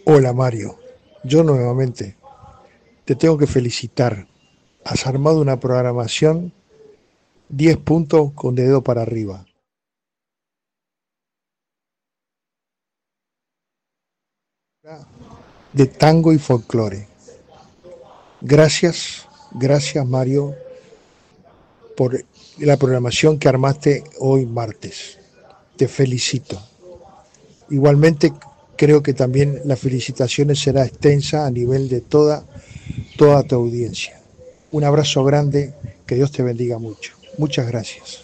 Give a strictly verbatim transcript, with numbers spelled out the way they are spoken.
Hola Mario, yo nuevamente te tengo que felicitar. Has armado una programación diez puntos con dedo para arriba, de tango y folclore. Gracias, gracias Mario por la programación que armaste hoy martes. Te felicito. Igualmente creo que también las felicitaciones será extensa a nivel de toda, toda tu audiencia. Un abrazo grande, que Dios te bendiga mucho. Muchas gracias.